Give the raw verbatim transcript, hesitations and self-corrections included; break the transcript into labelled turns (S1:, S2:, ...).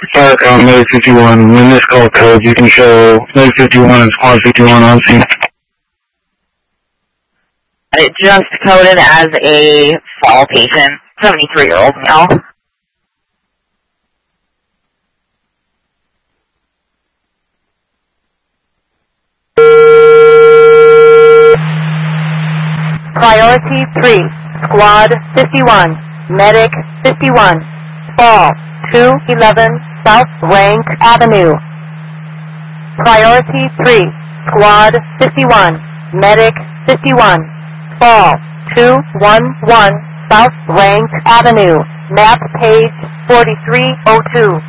S1: Fire count Medic fifty-one. When this call code, you can show Medic fifty-one and Squad fifty-one on scene.
S2: It just coded as a fall patient, seventy-three-year-old male.
S3: Priority three, Squad fifty-one, Medic fifty-one, fall two eleven South Rank Avenue. Priority three, Squad fifty-one, Medic fifty-one, fall two eleven South Rank Avenue, map page forty-three oh two.